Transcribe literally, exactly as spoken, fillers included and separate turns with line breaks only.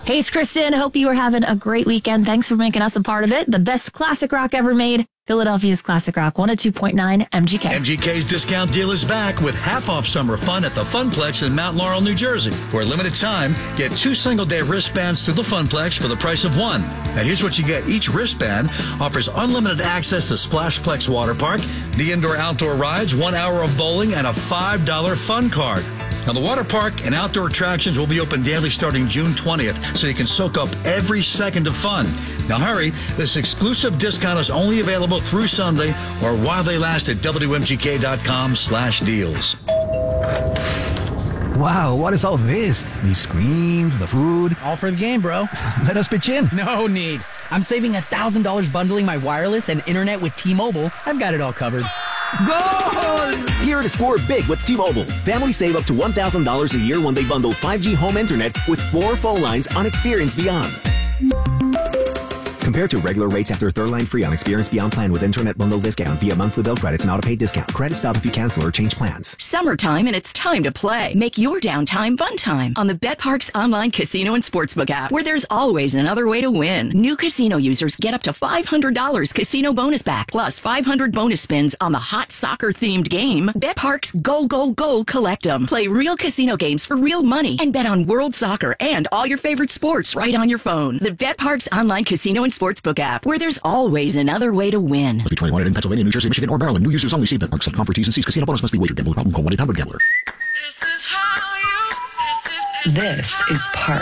Hey, it's Kristen. Hope you are having a great weekend. Thanks for making us a part of it. The best classic rock ever made. Philadelphia's Classic Rock one oh two point nine M G K.
M G K's discount deal is back with half-off summer fun at the Funplex in Mount Laurel, New Jersey. For a limited time, get two single-day wristbands to the Funplex for the price of one. Now, here's what you get. Each wristband offers unlimited access to Splashplex Water Park, the indoor-outdoor rides, one hour of bowling, and a five dollar fun card. Now, the water park and outdoor attractions will be open daily starting June twentieth, so you can soak up every second of fun. Now, hurry. This exclusive discount is only available through Sunday or while they last at W M G K dot com slash deals.
Wow, what is all this? These screens, the food.
All for the game, bro.
Let us pitch in.
No need. I'm saving one thousand dollars bundling my wireless and internet with T-Mobile. I've got it all covered.
Goal!
Here to score big with T-Mobile. Families save up to one thousand dollars a year when they bundle five G home internet with four phone lines on Experience Beyond. Compared to regular rates after third line free on Experience Beyond plan with internet bundle discount via monthly bill credits and auto-pay discount. Credit stop if you cancel or change plans.
Summertime and it's time to play. Make your downtime fun time on the BetParx online casino and sportsbook app, where there's always another way to win. New casino users get up to five hundred dollars casino bonus back, plus five hundred bonus spins on the hot soccer-themed game. BetParx Go, Go, Go Collect 'em. Play real casino games for real money and bet on world soccer and all your favorite sports right on your phone. The BetParx online casino and sportsbook app, where there's always another way to win.
Be twenty-one in Pennsylvania, New Jersey, Michigan, or Maryland. New users only. See betparx dot com for T's and C's. Casino bonus must be wagered. Gambling problem? Call one eight hundred gambler.
This is how you. This is.
This is part.